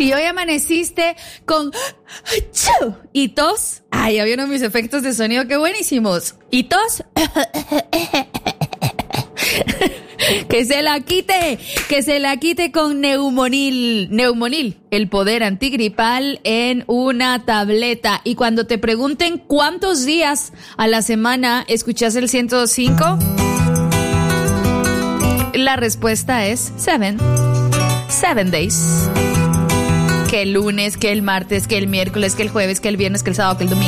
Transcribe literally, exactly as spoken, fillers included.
Si hoy amaneciste con y tos, ay, ya vieron mis efectos de sonido, qué buenísimos. Y tos, que se la quite, que se la quite con Neumonil. Neumonil, el poder antigripal en una tableta. Y cuando te pregunten cuántos días a la semana escuchas el ciento dos punto cinco, la respuesta es seven. Seven days. Que el lunes, que el martes, que el miércoles, que el jueves, que el viernes, que el sábado, que el domingo.